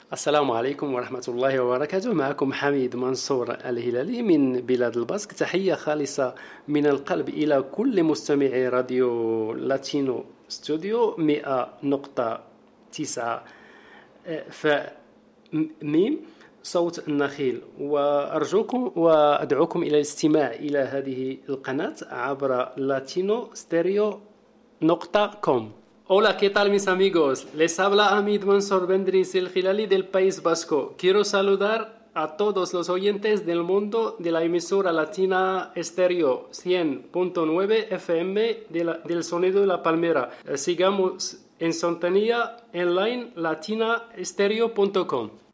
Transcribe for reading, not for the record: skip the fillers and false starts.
السلام عليكم ورحمة الله وبركاته. معكم حميد منصور الهلالي من بلاد الباسك. تحية خالصة من القلب إلى كل مستمعي راديو لاتينو ستوديو 100.9 ميم صوت النخيل. وأرجوكم وأدعوكم إلى الاستماع إلى هذه القناة عبر latinostereo.com. Hola, ¿qué tal mis amigos? Les habla Hamid Mansour Bendris el Hilali del País Vasco. Quiero saludar a todos los oyentes del mundo de la emisora Latina Estéreo 100.9 FM del Sonido de la Palmera. Sigamos en sintonía online latinaestereo.com.